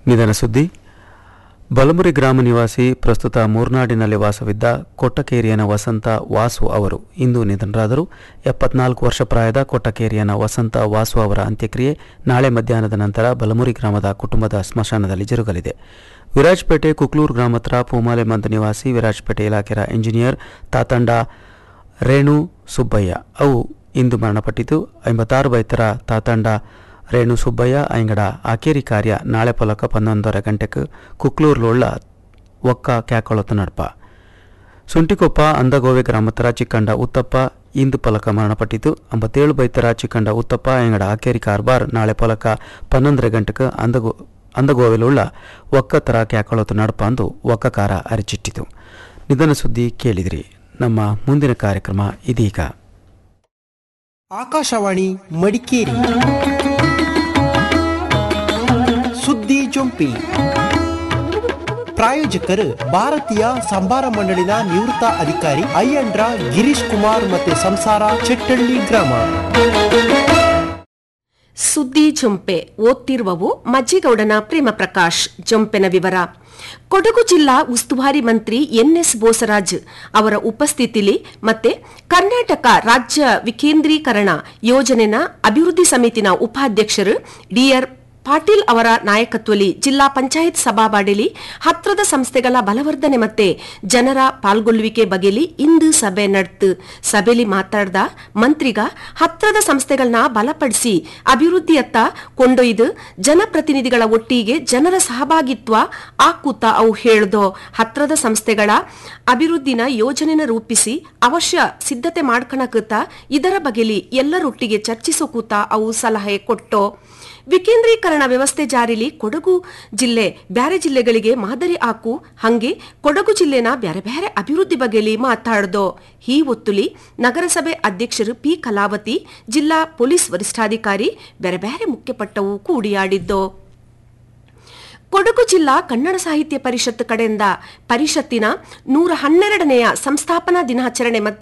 ನಿಧನ ಸುದ್ದಿ. ಬಲಮುರಿ ಗ್ರಾಮ ನಿವಾಸಿ, ಪ್ರಸ್ತುತ ಮೂರ್ನಾಡಿನಲ್ಲಿ ವಾಸವಿದ್ದ ಕೊಟ್ಟಕೇರಿಯನ ವಸಂತ ವಾಸು ಅವರು ಇಂದು ನಿಧನರಾದರು. 74 ವರ್ಷ ಪ್ರಾಯದ ಕೊಟ್ಟಕೇರಿಯನ ವಸಂತ ವಾಸು ಅವರ ಅಂತ್ಯಕ್ರಿಯೆ ನಾಳೆ ಮಧ್ಯಾಹ್ನದ ನಂತರ ಬಲಮುರಿ ಗ್ರಾಮದ ಕುಟುಂಬದ ಸ್ಮಶಾನದಲ್ಲಿ ಜರುಗಲಿದೆ. ವಿರಾಜಪೇಟೆ ಕುಕ್ಲೂರು ಗ್ರಾಮತ್ರ ಪೂಮಾಲೆ ಮಂದ ನಿವಾಸಿ, ವಿರಾಜಪೇಟೆ ಇಲಾಖೆಯ ಇಂಜಿನಿಯರ್ ತಾತಂಡ ರೇಣು ಸುಬ್ಬಯ್ಯ ಅವು ಇಂದು ಮರಣಪಟ್ಟಿತು. 56 ಬೈತರ ತಾತಂಡ ರೇಣು ಸುಬ್ಬಯ್ಯ ಐಂಗಡ ಆಕೇರಿ ಕಾರ್ಯ ನಾಳೆ ಪೊಲಕ 11:30 ಗಂಟೆಗೆ ಕುಕ್ಲೂರ್ಲುಳ್ಳ ಒಕ್ಕ ಕ್ಯಾಕೊಳತ ನಡ್ಪ. ಸುಂಟಿಕೊಪ್ಪ ಅಂದಗೋವೆ ಗ್ರಾಮತರ ಚಿಕ್ಕಂಡ ಉತ್ತಪ್ಪ ಇಂದು ಪಲಕ ಮರಣಪಟ್ಟಿತು. 57 ಬೈತರ ಚಿಕ್ಕಂಡ ಉತ್ತಪ್ಪ ಐಂಗಡ ಆಕೇರಿ ಕಾರ್ಬಾರ್ ನಾಳೆ ಪೊಲಕ 11:30 ಗಂಟೆಗೆ ಅಂದಗೋವೆಲುಳ್ಳ ಒಕ್ಕತರ ಕ್ಯಾಕೊಳತ ನಡ್ಪ ಅಂದು ಒಕ್ಕಕಾರ ಅರಿಚಿಟ್ಟಿತು. ನಿಧನ ಸುದ್ದಿ ಕೇಳಿದ್ರಿ. ನಮ್ಮ ಮುಂದಿನ ಕಾರ್ಯಕ್ರಮ ಇದೀಗ. ಆಕಾಶವಾಣಿ ಮಡಿಕೇರಿ ಸುದ್ದಿ ಜೊಂಪಿ. ಪ್ರಾಯೋಜಕರು ಭಾರತೀಯ ಸಂಭಾರ ಮಂಡಳಿನ ನಿವೃತ್ತ ಅಧಿಕಾರಿ ಅಯ್ಯಂಡ್ರ ಗಿರೀಶ್ ಕುಮಾರ್ ಮತ್ತು ಸಂಸಾರ ಚೆಟ್ಟಳ್ಳಿ ಗ್ರಾಮ. ಸುದ್ದಿ ಜೊಂಪೆ ಓದ್ತಿರುವವು ಮಜ್ಜಿಗೌಡನ ಪ್ರೇಮ ಪ್ರಕಾಶ್. ಜೊಂಪೆನ ವಿವರ. ಕೊಡಗು ಜಿಲ್ಲಾ ಉಸ್ತುವಾರಿ ಮಂತ್ರಿ ಎನ್ಎಸ್ ಬೋಸರಾಜ್ ಅವರ ಉಪಸ್ಥಿತಿಲಿ ಮತ್ತೆ ಕರ್ನಾಟಕ ರಾಜ್ಯ ವಿಕೇಂದ್ರೀಕರಣ ಯೋಜನೆನ ಅಭಿವೃದ್ಧಿ ಸಮಿತಿನ ಉಪಾಧ್ಯಕ್ಷರು ಡಿಆರ್ ಪಾಟೀಲ್ ಅವರ ನಾಯಕತ್ವದಲ್ಲಿ ಜಿಲ್ಲಾ ಪಂಚಾಯತ್ ಸಭಾವಾಡಿಲಿ ಹತ್ರದ ಸಂಸ್ಥೆಗಳ ಬಲವರ್ಧನೆ ಮತ್ತೆ ಜನರ ಪಾಲ್ಗೊಳ್ಳುವಿಕೆ ಬಗೆಲಿ ಇಂದು ಸಭೆ ನಡೆತು. ಸಭೆಯಲ್ಲಿ ಮಾತಾಡಿದ ಮಂತ್ರಿಗ ಹತ್ರದ ಸಂಸ್ಥೆಗಳನ್ನ ಬಲಪಡಿಸಿ ಅಭಿವೃದ್ಧಿಯತ್ತ ಕೊಂಡೊಯ್ದು ಜನಪ್ರತಿನಿಧಿಗಳ ಒಟ್ಟಿಗೆ ಜನರ ಸಹಭಾಗಿತ್ವ ಆಕೂತ ಅವು ಹೇಳ್ದೋ. ಹತ್ರದ ಸಂಸ್ಥೆಗಳ ಅಭಿವೃದ್ಧಿನ ಯೋಜನೆನ ರೂಪಿಸಿ ಅವಶ್ಯ ಸಿದ್ಧತೆ ಮಾಡ್ಕಣಕೂತ ಇದರ ಬಗೆಲಿ ಎಲ್ಲರೊಟ್ಟಿಗೆ ಚರ್ಚಿಸೋಕೂತ ಅವು ಸಲಹೆ ಕೊಟ್ಟೋ. ವಿಕೇಂದ್ರೀಕರಣ ವ್ಯವಸ್ಥೆ ಜಾರಿಲಿ ಕೊಡಗು ಜಿಲ್ಲೆ ಬ್ಯಾರೆ ಜಿಲ್ಲೆಗಳಿಗೆ ಮಾದರಿ ಹಾಕು ಹಂಗೆ ಕೊಡಗು ಜಿಲ್ಲೆನ ಬ್ಯಾರೆ ಬ್ಯಾರೆ ಅಭಿವೃದ್ಧಿ ಬಗೆಯಲ್ಲಿ ಮಾತಾಡ್ದೋ. ಈ ಒತ್ತುಲಿ ನಗರಸಭೆ ಅಧ್ಯಕ್ಷರು ಪಿ ಕಲಾವತಿ, ಜಿಲ್ಲಾ ಪೊಲೀಸ್ ವರಿಷ್ಠಾಧಿಕಾರಿ ಬ್ಯಾರೆ ಬ್ಯಾರೆ ಮುಖ್ಯಪಟ್ಟವು ಕೂಡಿಯಾಡಿದ್ದೋ. ಕೊಡಗು ಜಿಲ್ಲಾ ಕನ್ನಡ ಸಾಹಿತ್ಯ ಪರಿಷತ್ ಕಡೆಯಿಂದ ಪರಿಷತ್ತಿನ 112ನೇ ಸಂಸ್ಥಾಪನಾ ದಿನಾಚರಣೆ ಮತ್ತು